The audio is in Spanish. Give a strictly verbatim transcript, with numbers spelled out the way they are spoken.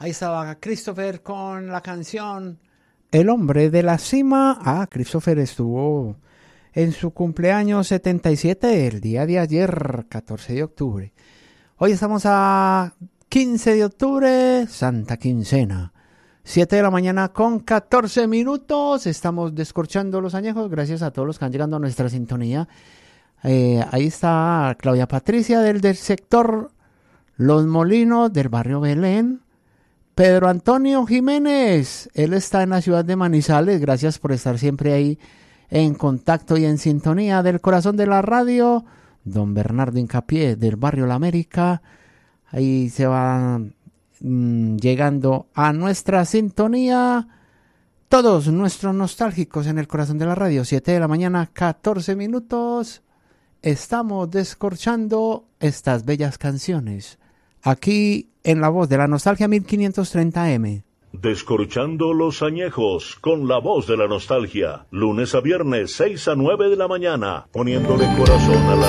Ahí estaba Christopher con la canción El hombre de la cima. Ah, Christopher estuvo en su cumpleaños setenta y siete el día de ayer, catorce de octubre. Hoy estamos a quince de octubre, Santa Quincena. siete de la mañana con catorce minutos. Estamos descorchando los añejos. Gracias a todos los que han llegado a nuestra sintonía. Eh, ahí está Claudia Patricia del, del sector Los Molinos del barrio Belén. Pedro Antonio Jiménez, él está en la ciudad de Manizales. Gracias por estar siempre ahí en contacto y en sintonía del corazón de la radio. Don Bernardo Incapié del barrio La América. Ahí se van mmm, llegando a nuestra sintonía todos nuestros nostálgicos en el corazón de la radio. siete de la mañana, catorce minutos. Estamos descorchando estas bellas canciones aquí en la voz de la nostalgia mil quinientos treinta eme. Descorchando los añejos con la voz de la nostalgia. Lunes a viernes, seis a nueve de la mañana. Poniéndole corazón a la